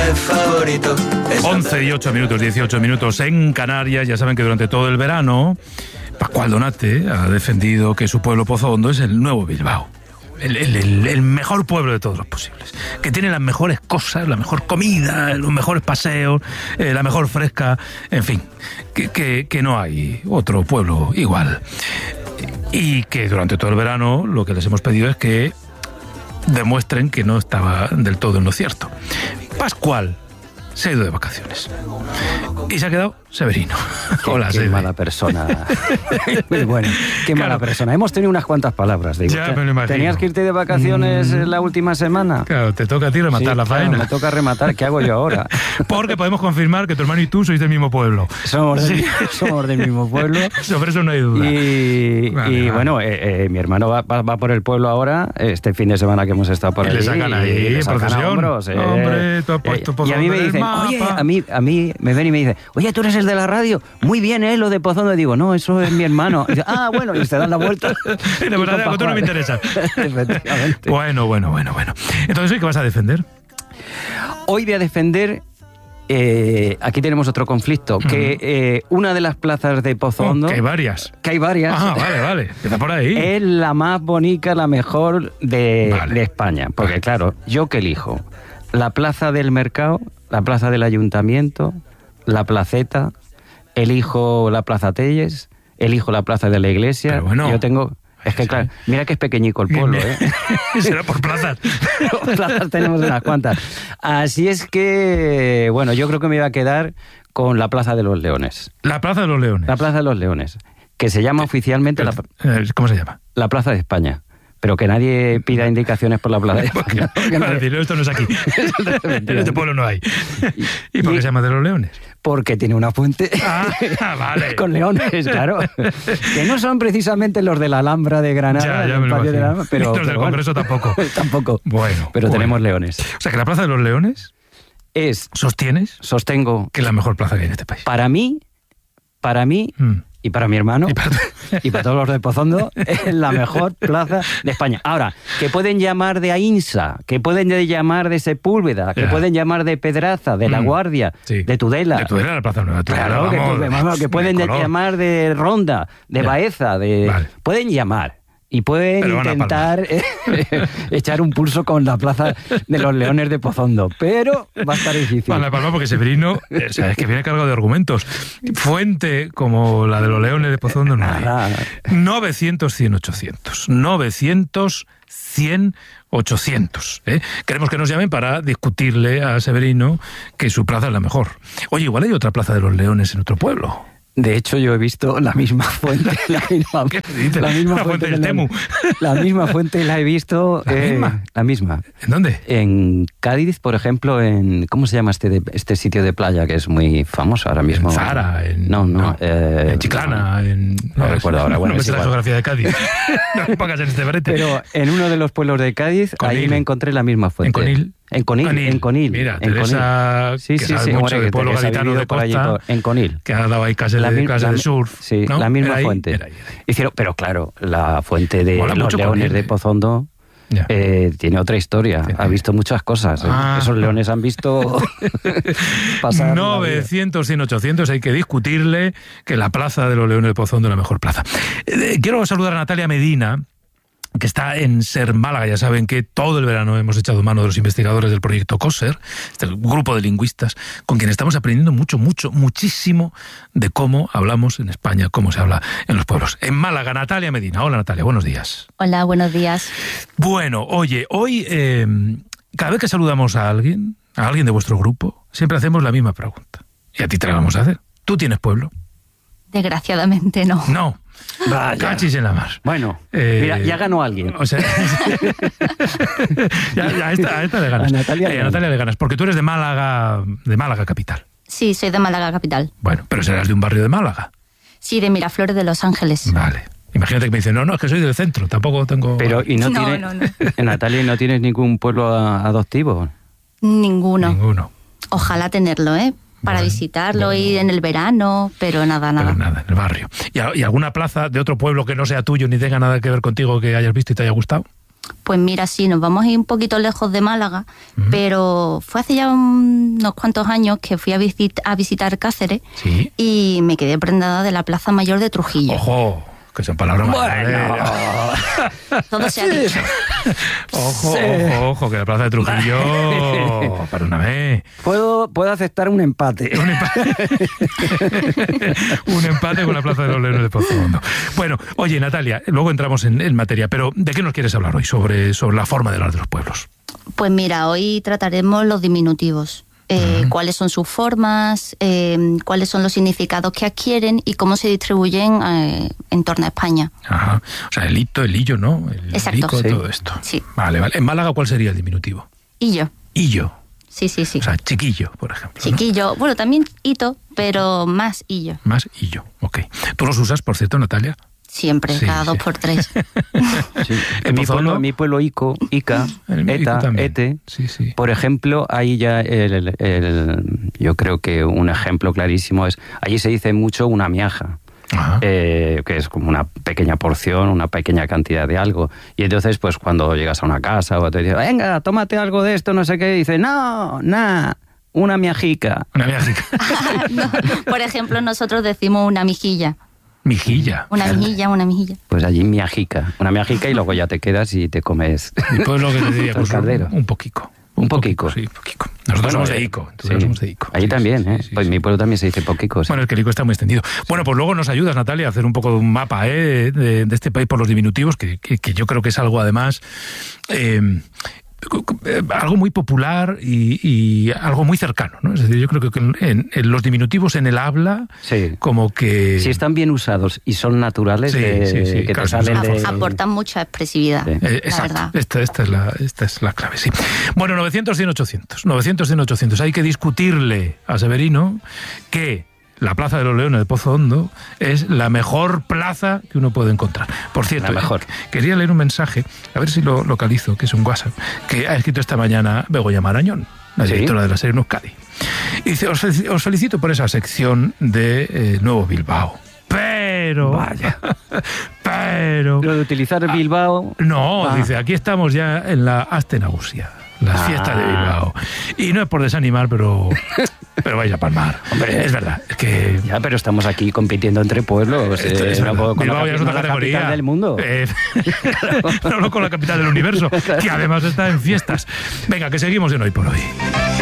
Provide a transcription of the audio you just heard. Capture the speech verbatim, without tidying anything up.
favorito. once y ocho minutos, dieciocho minutos en Canarias. Ya saben que durante todo el verano Pascual Donate ha defendido que su pueblo Pozo Hondo es el nuevo Bilbao. El, el, el, el mejor pueblo de todos los posibles, que tiene las mejores cosas, la mejor comida, los mejores paseos, eh, la mejor fresca, en fin, que, que, que no hay otro pueblo igual. Y que durante todo el verano lo que les hemos pedido es que demuestren que no estaba del todo en lo cierto. Pascual se ha ido de vacaciones y se ha quedado Severino. Qué, Hola, qué Seve. mala persona. Muy bueno, qué Claro. mala persona. Hemos tenido unas cuantas palabras. Digo, Ya me lo imagino. ¿tenías que irte de vacaciones Mm. la última semana? Claro, te toca a ti rematar Sí, la claro, faena. me toca rematar. ¿Qué hago yo ahora? Porque podemos confirmar que tu hermano y tú sois del mismo pueblo. Somos, del, Sí. somos del mismo pueblo. Sobre eso no hay duda. Y, Vale, y vale. bueno, eh, eh, mi hermano va, va, va por el pueblo ahora, este fin de semana que hemos estado por Y ahí. le sacan ahí, y le en sacan a procesión. hombros, eh. Hombre, tú has puesto Eh, Pozo Y a mí Hondo me en el dicen, mapa. oye, a mí, a mí me ven y me dicen, oye, ¿tú eres el de la radio? Muy bien, ¿eh? Lo de Pozo Hondo. Y digo, no, eso es mi hermano. Y dice, ah, bueno, y se dan la vuelta. Y la verdad, Y con tú no me Pascual. interesa. Efectivamente. Bueno, bueno, bueno, bueno. Entonces, ¿hoy qué vas a defender? Hoy voy a defender, eh, aquí tenemos otro conflicto, que eh, una de las plazas de Pozo Oh, Hondo, que hay varias. que hay varias, Ah, vale, vale. Empieza por ahí. es la más bonita, la mejor de, Vale. de España. Porque Vale. claro, ¿yo qué elijo? La plaza del mercado, la plaza del ayuntamiento, la placeta, elijo la plaza Telles, elijo la plaza de la iglesia. Pero bueno. Yo tengo... Es que Sí. claro, mira que es pequeñico el pueblo, ¿eh? Será por plazas. Plazas tenemos unas cuantas. Así es que, bueno, yo creo que me iba a quedar con la Plaza de los Leones. La Plaza de los Leones. La Plaza de los Leones, que se llama oficialmente la, Eh, ¿Cómo se llama? la Plaza de España. Pero que nadie pida indicaciones por la Plaza de España. Porque, Para nadie- decir, esto no es aquí. En este pueblo no hay. ¿Y por qué Y- se llama de los Leones? porque tiene una fuente Ah, vale. con leones, claro. Que no son precisamente los de la Alhambra de Granada, Ya, ya el me lo patio de la imagino. Alhambra, pero, Los pero del bueno. Congreso tampoco. Tampoco. Bueno. Pero bueno. tenemos leones. O sea, que la Plaza de los Leones, Es, ¿sostienes sostengo, que es la mejor plaza que hay en este país? para mí, para mí Mm. y para mi hermano Y para- y para todos los de Pozo Hondo, es la mejor plaza de España. Ahora, que pueden llamar de Ainsa, que pueden llamar de Sepúlveda, que Ya. pueden llamar de Pedraza, de La Mm. Guardia, Sí. de Tudela. De Tudela, la Plaza Nueva Tudela. Claro, que, vamos, pueden- vamos, que pueden de color. llamar de Ronda, de Ya. Baeza, de Vale. pueden llamar. Y pueden Pero van a intentar eh, echar un pulso con la plaza de los Leones de Pozo Hondo. Pero va a estar difícil. Bueno, la palma porque Severino, eh, o sea, es que viene cargado de argumentos. Fuente como la de los Leones de Pozo Hondo no hay. Nada. novecientos, cien, ochocientos. novecientos, cien, ochocientos. ¿eh? Queremos que nos llamen para discutirle a Severino que su plaza es la mejor. Oye, igual hay otra Plaza de los Leones en otro pueblo. De hecho, yo he visto la misma fuente, la misma, ¿Qué dices? la misma La fuente del la- Temu. La misma fuente la he visto. ¿La eh, misma? La misma. ¿En dónde? En Cádiz, por ejemplo, en ¿cómo se llama este de- este sitio de playa que es muy famoso ahora mismo? En Zara, en, no, no, eh, en Chiclana, en... no recuerdo ahora, bueno, no me es sé la igual. geografía de Cádiz. No me pongas en este brete. Pero en uno de los pueblos de Cádiz, Conil. ahí me encontré la misma fuente. ¿En Conil? En Conil, Conil. en Conil. Mira, en Teresa, Conil. Sí, que sí, sabe sí, mucho hombre, de que pueblo Teresa ha gaditano vivido de por allí, costa, por- en Conil. que ha dado ahí clases La de, mi- clases la de mi- surf. Sí, ¿no? la misma Era ahí, fuente. era ahí, era ahí. Hicieron, pero claro, la fuente de Mola los mucho Leones Conil, de eh. Pozo Hondo Ya. eh, tiene otra historia. Tiene. Ha visto muchas cosas. ¿eh? Ah. Esos leones han visto pasar. la vida. novecientos, cien, ochocientos, hay que discutirle que la Plaza de los Leones de Pozo Hondo es la mejor plaza. Eh, quiero saludar a Natalia Medina, que está en Ser Málaga. Ya saben que todo el verano hemos echado mano de los investigadores del proyecto COSER, este grupo de lingüistas con quien estamos aprendiendo mucho, mucho, muchísimo de cómo hablamos en España, cómo se habla en los pueblos. En Málaga, Natalia Medina. Hola, Natalia, buenos días. Hola, buenos días. Bueno, oye, hoy eh, cada vez que saludamos a alguien, a alguien de vuestro grupo, siempre hacemos la misma pregunta. Y a ti te la vamos a hacer. ¿Tú tienes pueblo? Desgraciadamente no. No. Vaya. Cachis en la mar. Bueno, Eh, mira, ya ganó alguien. O sea, ya, ya, a, esta, a esta le ganas. A Natalia le Eh, a Natalia le ganas, porque tú eres de Málaga, de Málaga capital. Sí, soy de Málaga capital. Bueno, pero serás de un barrio de Málaga. Sí, de Miraflores de Los Ángeles. Vale. Imagínate que me dicen, no, no, es que soy del centro, tampoco tengo... Pero, ¿y no, No, tiene, no, no. Natalia, ¿y no tienes ningún pueblo a- adoptivo? Ninguno. Ninguno. Ojalá tenerlo, ¿eh? Para Bueno, visitarlo, bueno. ir en el verano, pero nada, nada. Pero nada, en el barrio. ¿Y, a- y alguna plaza de otro pueblo que no sea tuyo ni tenga nada que ver contigo que hayas visto y te haya gustado? Pues mira, sí, nos vamos a ir un poquito lejos de Málaga, Mm. pero fue hace ya un- unos cuantos años que fui a, visit- a visitar Cáceres Sí. y me quedé prendada de la Plaza Mayor de Trujillo. Ojo, que son palabras mayores. Todo se ha dicho. Ojo, Sí. ojo, ojo, que la plaza de Trujillo, perdóname. Puedo, puedo aceptar un empate. Un empate. Un empate con la Plaza de los Leones de Pozo Hondo. Bueno, oye, Natalia, luego entramos en, en materia, pero ¿de qué nos quieres hablar hoy sobre, sobre la forma de hablar de los pueblos? Pues mira, hoy trataremos los diminutivos. Eh, Mm. Cuáles son sus formas, eh, cuáles son los significados que adquieren y cómo se distribuyen eh, en torno a España. Ajá. O sea, el hito, el hillo, ¿no? El Exacto. lico, Sí. todo esto. Sí. Vale, vale. En Málaga, ¿cuál sería el diminutivo? Y yo. Hillo. Sí, sí, sí. O sea, chiquillo, por ejemplo. ¿no? Chiquillo. Bueno, también hito, pero más hillo. Más hillo, ok. ¿Tú los usas, por cierto, Natalia? Siempre, Sí, cada sí. dos por tres. Sí. ¿En En mi Pozo pueblo, Hondo? en mi pueblo Ico, Ica, En mi Eta, Ico también. Ete, Sí, sí. por ejemplo, ahí ya el, el- yo creo que un ejemplo clarísimo es, allí se dice mucho una miaja. Ajá. Eh, que es como una pequeña porción, una pequeña cantidad de algo. Y entonces, pues cuando llegas a una casa o te dicen, venga, tómate algo de esto, no sé qué, dice, no, nada, una miajica. Una miajica. No, por ejemplo, nosotros decimos una mijilla. Mijilla. Una mijilla, una mijilla. Pues allí miajica, una miajica y luego ya te quedas y te comes. Mi pueblo que te diría, El pues, un, caldero. un poquico. Un poquico. Sí, poquico. Nosotros Bueno, somos de eh, Ico. Nosotros sí. somos de Ico. Allí Sí, también, sí, ¿eh? sí, Pues sí. mi pueblo también se dice poquico. sí. Bueno, el que el Ico está muy extendido. Bueno, pues luego nos ayudas, Natalia, a hacer un poco de un mapa ¿eh? de, de este país por los diminutivos, que, que, que yo creo que es algo, además, eh, algo muy popular y, y algo muy cercano, ¿no? Es decir, yo creo que en, en los diminutivos en el habla, Sí. como que... Si están bien usados y son naturales, Sí, de- sí, sí, que claro, te salen son de... forzados. Aportan mucha expresividad, Sí. Eh, la exacto. verdad. Esta, esta, es la, esta es la clave, sí. Bueno, novecientos, cien, ochocientos. novecientos, cien, ochocientos. Hay que discutirle a Severino que la Plaza de los Leones de Pozo Hondo es la mejor plaza que uno puede encontrar. Por cierto, La mejor. eh, quería leer un mensaje, a ver si lo localizo, que es un WhatsApp, que ha escrito esta mañana Begoña Marañón, la ¿Sí? directora de la serie en Euskadi. Y dice, os, fel- os felicito por esa sección de eh, Nuevo Bilbao. Pero... Vaya. Pero... Lo de utilizar Bilbao... No, Ah. dice, aquí estamos ya en la Astenausia, las Ah. fiestas de Bilbao. Y no es por desanimar, pero pero vais a palmar. Hombre. Es verdad, es que... Ya, pero estamos aquí compitiendo entre pueblos. esto eh, es no verdad. puedo con la Bilbao ya es capi- otra no la categoría. capital del mundo. Eh, no, no con la capital del universo, que además está en fiestas. Venga, que seguimos en Hoy por Hoy.